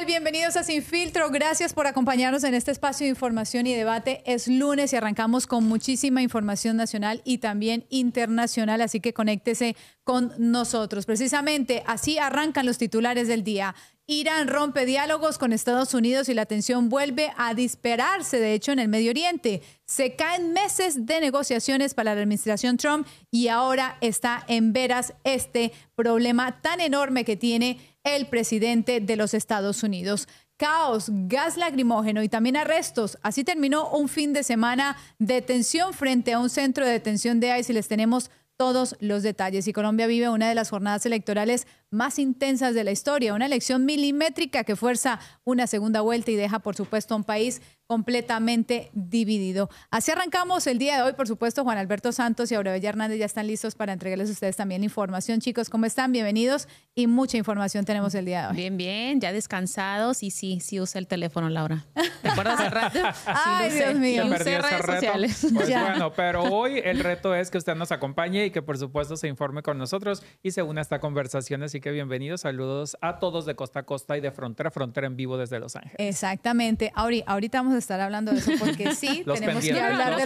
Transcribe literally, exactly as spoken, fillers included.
tal? Bienvenidos a Sin Filtro. Gracias por acompañarnos en este espacio de información y debate. Es lunes y arrancamos con muchísima información nacional y también internacional, así que conéctese con nosotros. Precisamente así arrancan los titulares del día. Irán rompe diálogos con Estados Unidos y la tensión vuelve a dispararse, de hecho, en el Medio Oriente. Se caen meses de negociaciones para la administración Trump y ahora está en veras este problema tan enorme que tiene el presidente de los Estados Unidos. Caos, gas lacrimógeno y también arrestos. Así terminó un fin de semana de tensión frente a un centro de detención de ICE y les tenemos todos los detalles. Y Colombia vive una de las jornadas electorales más intensas de la historia, una elección milimétrica que fuerza una segunda vuelta y deja, por supuesto, a un país completamente dividido. Así arrancamos el día de hoy. Por supuesto, Juan Alberto Santos y Aurabella Hernández ya están listos para entregarles a ustedes también la información. Chicos, ¿cómo están? Bienvenidos y mucha información tenemos el día de hoy. Bien, bien, ya descansados y sí, sí usé el teléfono, Laura. ¿Te acuerdas del rato? Ay, sí, Dios mío. Te Usé perdí ese redes reto. sociales. Pues Ya. bueno, pero hoy el reto es que usted nos acompañe y que por supuesto se informe con nosotros y se una a esta conversación. Así que bienvenidos, saludos a todos de costa a costa y de frontera a frontera en vivo desde Los Ángeles. Exactamente. Ahori- ahorita vamos a estar hablando de eso porque sí, Los tenemos que pendientes, hablar los de